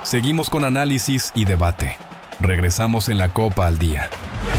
Seguimos con análisis y debate. Regresamos en la Copa al Día.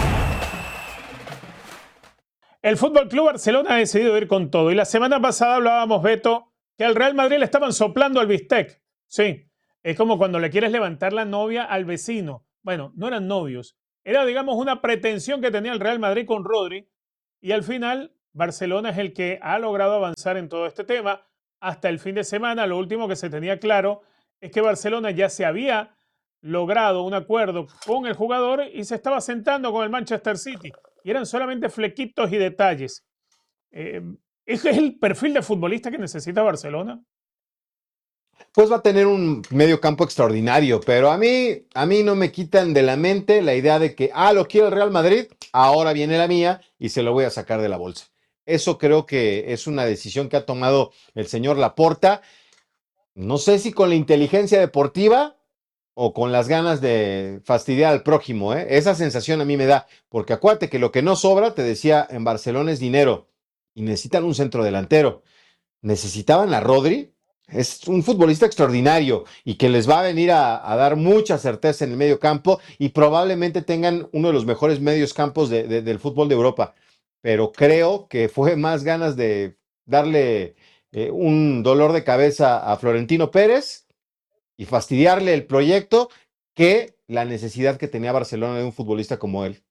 El Fútbol Club Barcelona ha decidido ir con todo. Y la semana pasada hablábamos, Beto, que al Real Madrid le estaban soplando al bistec. Sí, es como cuando le quieres levantar la novia al vecino. Bueno, no eran novios. Era, digamos, una pretensión que tenía el Real Madrid con Rodri. Y al final, Barcelona es el que ha logrado avanzar en todo este tema. Hasta el fin de semana, lo último que se tenía claro es que Barcelona ya se había logrado un acuerdo con el jugador y se estaba sentando con el Manchester City. Y eran solamente flequitos y detalles. ¿Ese es el perfil de futbolista que necesita Barcelona? Pues va a tener un medio campo extraordinario, pero a mí no me quitan de la mente la idea de que, lo quiere el Real Madrid, ahora viene la mía y se lo voy a sacar de la bolsa. Eso creo que es una decisión que ha tomado el señor Laporta. No sé si con la inteligencia deportiva o con las ganas de fastidiar al prójimo, ¿eh? Esa sensación a mí me da, porque acuérdate que lo que no sobra, te decía, en Barcelona es dinero y necesitan un centro delantero. Necesitaban a Rodri, es un futbolista extraordinario y que les va a venir a dar mucha certeza en el medio campo y probablemente tengan uno de los mejores medios campos del fútbol de Europa. Pero creo que fue más ganas de darle un dolor de cabeza a Florentino Pérez y fastidiarle el proyecto que la necesidad que tenía Barcelona de un futbolista como él.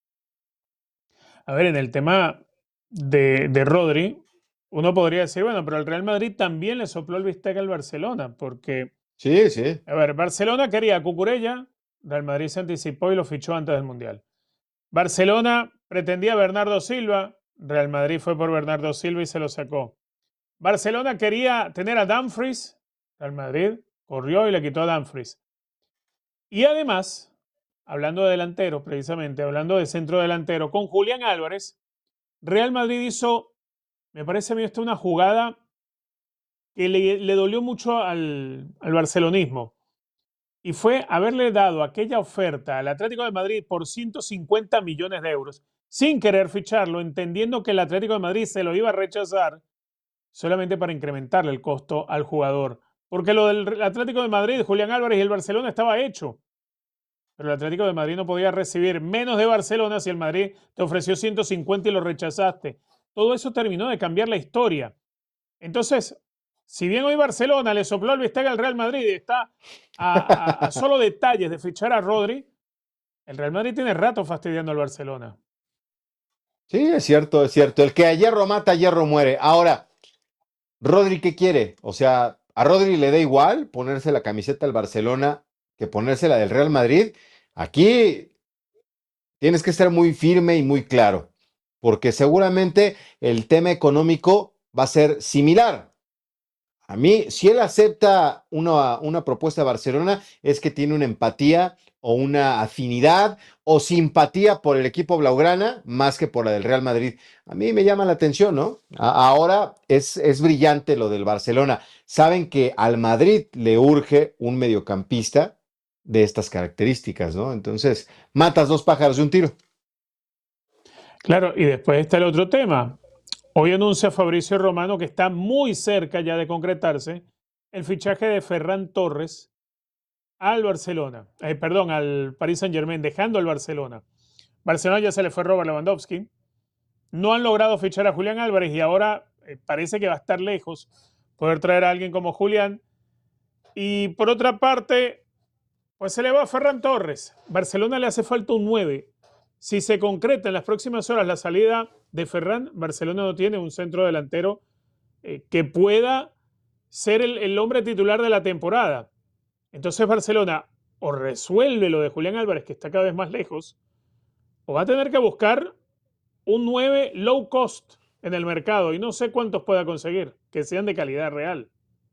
A ver, en el tema de Rodri, uno podría decir, bueno, pero el Real Madrid también le sopló el bistec al Barcelona, porque, Sí, sí. a ver, Barcelona quería a Cucurella, Real Madrid se anticipó y lo fichó antes del Mundial. Barcelona pretendía a Bernardo Silva, Real Madrid fue por Bernardo Silva y se lo sacó. Barcelona quería tener a Dumfries, Real Madrid corrió y le quitó a Dumfries. Y además, hablando de delantero, precisamente, hablando de centro delantero, con Julián Álvarez, Real Madrid hizo, me parece a mí, esta una jugada que le dolió mucho al barcelonismo. Y fue haberle dado aquella oferta al Atlético de Madrid por 150 millones de euros, sin querer ficharlo, entendiendo que el Atlético de Madrid se lo iba a rechazar solamente para incrementarle el costo al jugador. Porque lo del Atlético de Madrid, Julián Álvarez y el Barcelona estaba hecho. Pero el Atlético de Madrid no podía recibir menos de Barcelona si el Madrid te ofreció 150 y lo rechazaste. Todo eso terminó de cambiar la historia. Entonces, si bien hoy Barcelona le sopló el bistec al Real Madrid y está a solo detalles de fichar a Rodri, el Real Madrid tiene rato fastidiando al Barcelona. Sí, es cierto, es cierto. El que a hierro mata, a hierro muere. Ahora, Rodri, ¿qué quiere? O sea, a Rodri le da igual ponerse la camiseta del Barcelona que ponerse la del Real Madrid. Aquí tienes que ser muy firme y muy claro, porque seguramente el tema económico va a ser similar. A mí, si él acepta una propuesta de Barcelona, es que tiene una empatía o una afinidad o simpatía por el equipo blaugrana más que por la del Real Madrid. A mí me llama la atención, ¿no? Ahora es brillante lo del Barcelona. Saben que al Madrid le urge un mediocampista de estas características, ¿no? Entonces, matas dos pájaros de un tiro. Claro, y después está el otro tema. Hoy anuncia Fabricio Romano que está muy cerca ya de concretarse el fichaje de Ferran Torres al Barcelona, perdón, al Paris Saint-Germain, dejando al Barcelona. Barcelona ya se le fue Robert Lewandowski. No han logrado fichar a Julián Álvarez y ahora parece que va a estar lejos poder traer a alguien como Julián. Y por otra parte, pues se le va a Ferran Torres. Barcelona le hace falta un 9. Si se concreta en las próximas horas la salida de Ferran, Barcelona no tiene un centro delantero que pueda ser el hombre titular de la temporada. Entonces Barcelona o resuelve lo de Julián Álvarez, que está cada vez más lejos, o va a tener que buscar un 9 low cost en el mercado y no sé cuántos pueda conseguir, que sean de calidad real.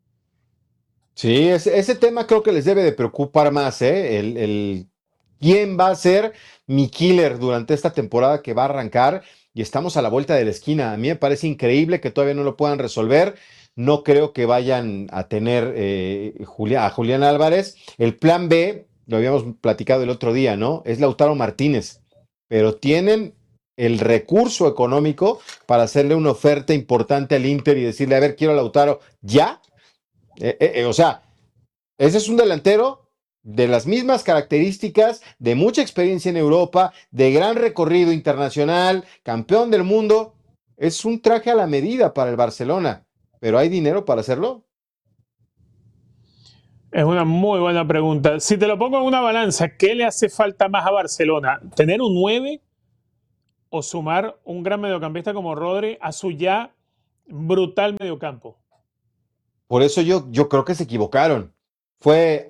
Sí, ese tema creo que les debe de preocupar más, ¿eh? ¿Quién va a ser mi killer durante esta temporada que va a arrancar? Y estamos a la vuelta de la esquina. A mí me parece increíble que todavía no lo puedan resolver. No creo que vayan a tener a Julián Álvarez. El plan B, lo habíamos platicado el otro día, ¿no? Es Lautaro Martínez. Pero tienen el recurso económico para hacerle una oferta importante al Inter y decirle, a ver, quiero a Lautaro ya. O sea, ese es un delantero de las mismas características, de mucha experiencia en Europa, de gran recorrido internacional, campeón del mundo. Es un traje a la medida para el Barcelona, pero ¿hay dinero para hacerlo? Es una muy buena pregunta. Si te lo pongo en una balanza, ¿qué le hace falta más a Barcelona? ¿Tener un 9 o sumar un gran mediocampista como Rodri a su ya brutal mediocampo? Por eso yo creo que se equivocaron. Fue,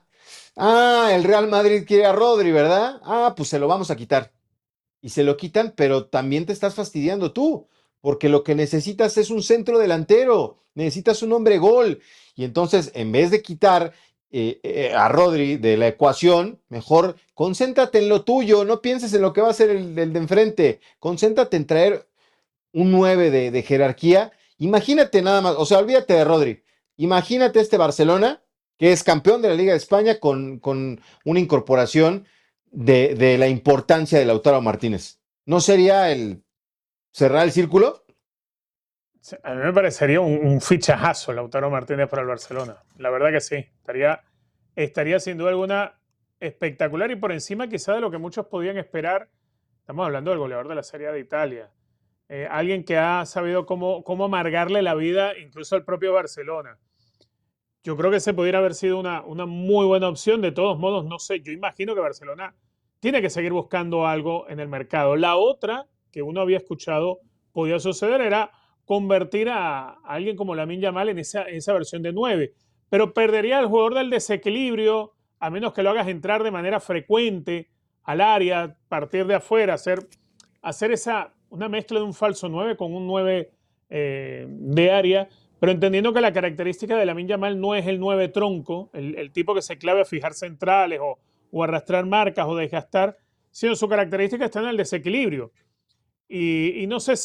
el Real Madrid quiere a Rodri, ¿verdad? Pues se lo vamos a quitar. Y se lo quitan, pero también te estás fastidiando tú, porque lo que necesitas es un centro delantero, necesitas un hombre gol. Y entonces, en vez de quitar a Rodri de la ecuación, mejor concéntrate en lo tuyo, no pienses en lo que va a hacer el de enfrente, concéntrate en traer un 9 de jerarquía. Imagínate nada más, o sea, olvídate de Rodri, imagínate este Barcelona, que es campeón de la Liga de España con una incorporación de la importancia de Lautaro Martínez. ¿No sería el cerrar el círculo? A mí me parecería un fichajazo Lautaro Martínez para el Barcelona. La verdad que sí. Estaría sin duda alguna espectacular y por encima quizá de lo que muchos podían esperar. Estamos hablando del goleador de la Serie A de Italia. Alguien que ha sabido cómo amargarle la vida incluso al propio Barcelona. Yo creo que ese pudiera haber sido una muy buena opción. De todos modos, no sé, yo imagino que Barcelona tiene que seguir buscando algo en el mercado. La otra que uno había escuchado podía suceder era convertir a alguien como Lamine Yamal en esa versión de 9. Pero perdería el jugador del desequilibrio, a menos que lo hagas entrar de manera frecuente al área, partir de afuera, hacer una mezcla de un falso 9 con un 9 de área, pero entendiendo que la característica de Lamine Yamal no es el 9 tronco, el tipo que se clave a fijar centrales o arrastrar marcas o desgastar, sino su característica está en el desequilibrio. Y no sé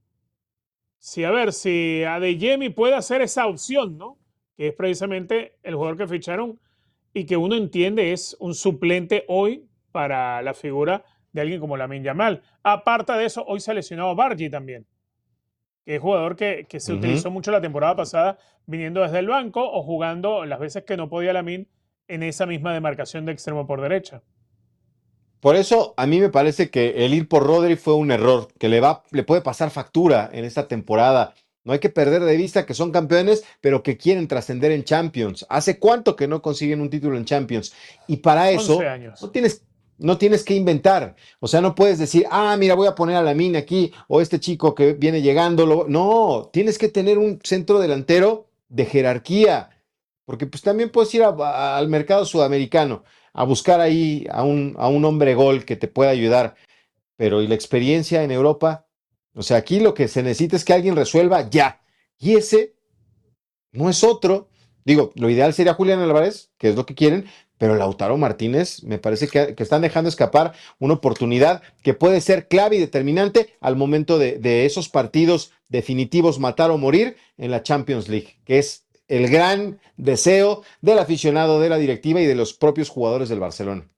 si Adeyemi puede hacer esa opción, ¿no? Que es precisamente el jugador que ficharon y que uno entiende es un suplente hoy para la figura de alguien como Lamine Yamal. Aparte de eso, hoy se ha lesionado Bargi también, que es jugador que se utilizó mucho la temporada pasada viniendo desde el banco o jugando las veces que no podía Lamine en esa misma demarcación de extremo por derecha. Por eso a mí me parece que el ir por Rodri fue un error, que le puede pasar factura en esta temporada. No hay que perder de vista que son campeones, pero que quieren trascender en Champions. ¿Hace cuánto que no consiguen un título en Champions? Y para 11 eso años. no tienes que inventar. O sea, no puedes decir, mira, voy a poner a Lamine aquí o este chico que viene llegando. No, tienes que tener un centro delantero de jerarquía, porque pues también puedes ir al mercado sudamericano a buscar ahí a un hombre gol que te pueda ayudar, pero ¿y la experiencia en Europa? O sea, aquí lo que se necesita es que alguien resuelva ya. Y ese no es otro. Digo, lo ideal sería Julián Álvarez, que es lo que quieren, pero Lautaro Martínez me parece que están dejando escapar una oportunidad que puede ser clave y determinante al momento de esos partidos definitivos, matar o morir en la Champions League, que es el gran deseo del aficionado, de la directiva y de los propios jugadores del Barcelona.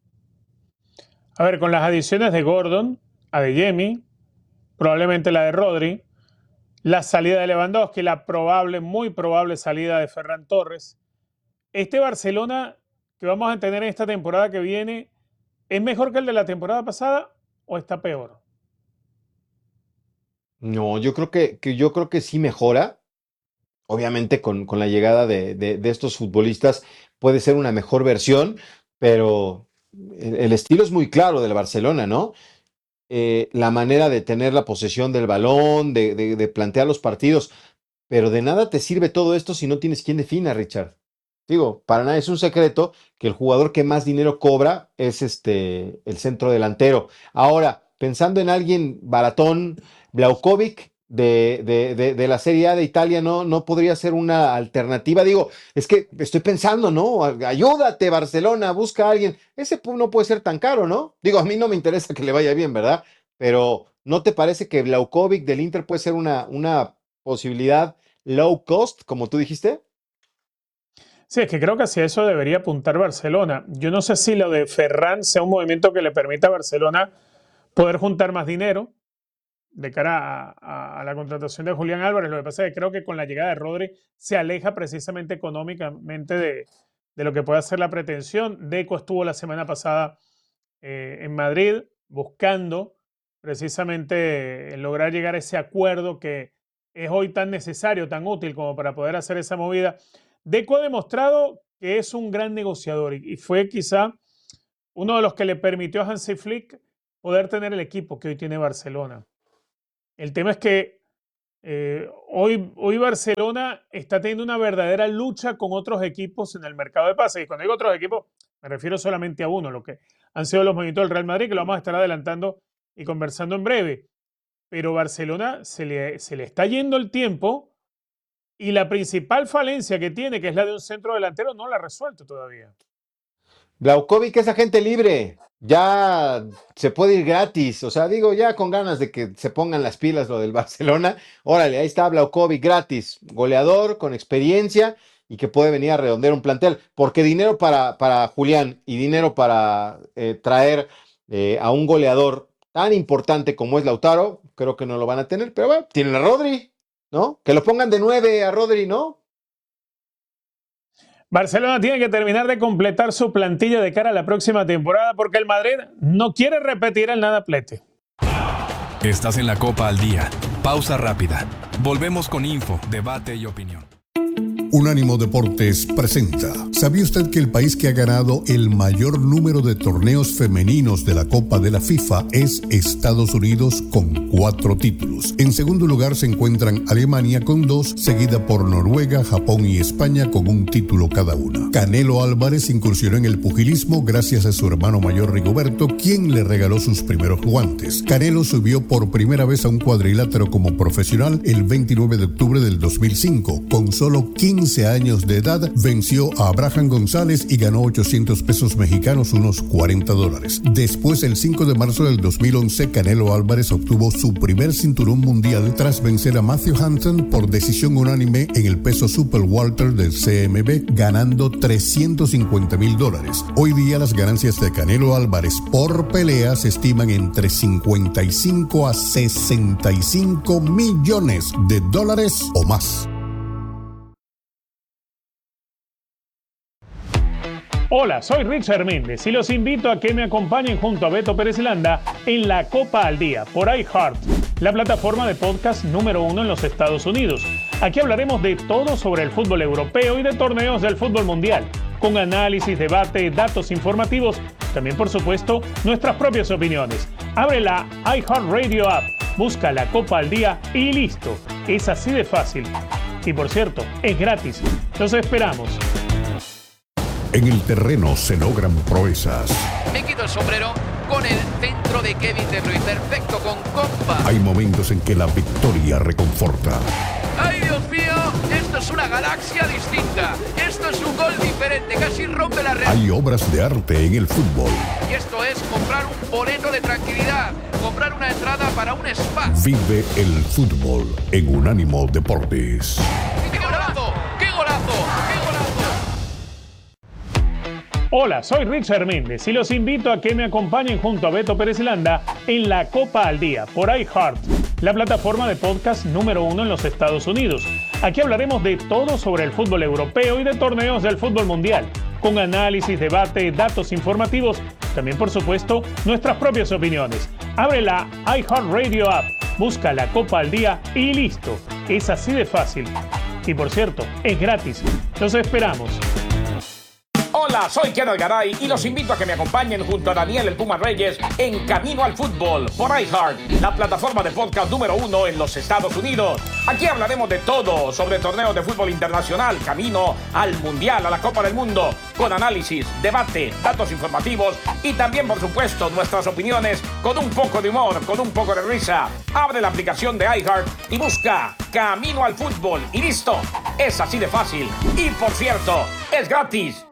A ver, con las adiciones de Gordon, Adeyemi, probablemente la de Rodri, la salida de Lewandowski, la muy probable salida de Ferran Torres. Este Barcelona que vamos a tener en esta temporada que viene, ¿es mejor que el de la temporada pasada o está peor? No, yo creo que sí mejora. Obviamente con la llegada de estos futbolistas puede ser una mejor versión, pero el estilo es muy claro del Barcelona, ¿no? La manera de tener la posesión del balón, de plantear los partidos, pero de nada te sirve todo esto si no tienes quien defina, Richard. Digo, para nada es un secreto que el jugador que más dinero cobra es el centro delantero. Ahora, pensando en alguien baratón, Blaukovic de la Serie A de Italia no podría ser una alternativa. Digo, es que estoy pensando, ¿no? Ayúdate, Barcelona, busca a alguien. Ese no puede ser tan caro, ¿no? Digo, a mí no me interesa que le vaya bien, ¿verdad? Pero ¿no te parece que Blaukovic del Inter puede ser una posibilidad low cost, como tú dijiste? Sí, es que creo que hacia eso debería apuntar Barcelona. Yo no sé si lo de Ferran sea un movimiento que le permita a Barcelona poder juntar más dinero de cara a la contratación de Julián Álvarez. Lo que pasa es que creo que con la llegada de Rodri se aleja precisamente económicamente de lo que puede ser la pretensión. Deco estuvo la semana pasada en Madrid buscando precisamente lograr llegar a ese acuerdo que es hoy tan necesario, tan útil como para poder hacer esa movida. Deco ha demostrado que es un gran negociador y fue quizá uno de los que le permitió a Hansi Flick poder tener el equipo que hoy tiene Barcelona. El tema es que hoy Barcelona está teniendo una verdadera lucha con otros equipos en el mercado de pases. Y cuando digo otros equipos, me refiero solamente a uno, lo que han sido los movimientos del Real Madrid, que lo vamos a estar adelantando y conversando en breve. Pero Barcelona se le está yendo el tiempo y la principal falencia que tiene, que es la de un centro delantero, no la ha resuelto todavía. Vlahovic es agente libre, ya se puede ir gratis, o sea, digo, ya con ganas de que se pongan las pilas lo del Barcelona, órale, ahí está Vlahovic gratis, goleador, con experiencia y que puede venir a redondear un plantel, porque dinero para Julián y dinero para traer a un goleador tan importante como es Lautaro, creo que no lo van a tener, pero bueno, tienen a Rodri, ¿no? Que lo pongan de 9 a Rodri, ¿no? Barcelona tiene que terminar de completar su plantilla de cara a la próxima temporada porque el Madrid no quiere repetir el nadaplete. Estás en la Copa al Día. Pausa rápida. Volvemos con info, debate y opinión. Unánimo Deportes presenta. ¿Sabía usted que el país que ha ganado el mayor número de torneos femeninos de la Copa de la FIFA es Estados Unidos con 4 títulos? En segundo lugar se encuentran Alemania con 2, seguida por Noruega, Japón y España con 1 título cada una. Canelo Álvarez incursionó en el pugilismo gracias a su hermano mayor Rigoberto, quien le regaló sus primeros guantes. Canelo subió por primera vez a un cuadrilátero como profesional el 29 de octubre del 2005. Con solo 15 años de edad, venció a Abraham González y ganó 800 pesos mexicanos, unos $40. Después, el 5 de marzo del 2011, Canelo Álvarez obtuvo su primer cinturón mundial tras vencer a Matthew Hampton por decisión unánime en el peso super welter del CMB, ganando $350,000. Hoy día, las ganancias de Canelo Álvarez por pelea se estiman entre 55 a 65 millones de dólares o más. Hola, soy Richard Méndez y los invito a que me acompañen junto a Beto Pérez Landa en la Copa al Día por iHeart, la plataforma de podcast número 1 en los Estados Unidos. Aquí hablaremos de todo sobre el fútbol europeo y de torneos del fútbol mundial, con análisis, debate, datos informativos, también por supuesto nuestras propias opiniones. Abre la iHeartRadio app, busca la Copa al Día y listo. Es así de fácil. Y por cierto, es gratis. Los esperamos. En el terreno se logran proezas. Me quito el sombrero con el centro de Kevin De Bruyne. Perfecto, con compa. Hay momentos en que la victoria reconforta. ¡Ay, Dios mío! Esto es una galaxia distinta. Esto es un gol diferente. Casi rompe la red. Hay obras de arte en el fútbol. Y esto es comprar un boleto de tranquilidad. Comprar una entrada para un spa. Vive el fútbol en Unánimo Deportes. ¡Qué golazo! ¡Qué golazo! ¡Qué golazo! Hola, soy Richard Méndez y los invito a que me acompañen junto a Beto Pérez Landa en la Copa al Día por iHeart, la plataforma de podcast número 1 en los Estados Unidos. Aquí hablaremos de todo sobre el fútbol europeo y de torneos del fútbol mundial, con análisis, debate, datos informativos, también por supuesto nuestras propias opiniones. Abre la iHeartRadio app, busca la Copa al Día y listo. Es así de fácil. Y por cierto, es gratis. Los esperamos. Hola, soy Kenneth Garay y los invito a que me acompañen junto a Daniel El Puma Reyes en Camino al Fútbol por iHeart, la plataforma de podcast número 1 en los Estados Unidos. Aquí hablaremos de todo sobre torneos de fútbol internacional, camino al Mundial, a la Copa del Mundo, con análisis, debate, datos informativos y también, por supuesto, nuestras opiniones con un poco de humor, con un poco de risa. Abre la aplicación de iHeart y busca Camino al Fútbol y listo. Es así de fácil. Y por cierto, es gratis.